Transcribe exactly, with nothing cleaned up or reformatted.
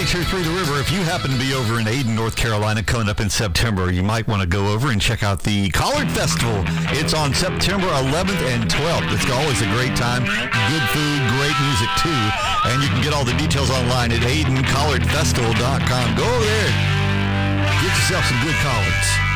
ninety-two point three The River. If you happen to be over in Ayden, North Carolina, coming up in September, you might want to go over and check out the Collard Festival. It's on September eleventh and twelfth. It's always a great time. Good food, great music, too. And you can get all the details online at ayden collard festival dot com. Go over there. Get yourself some good collards.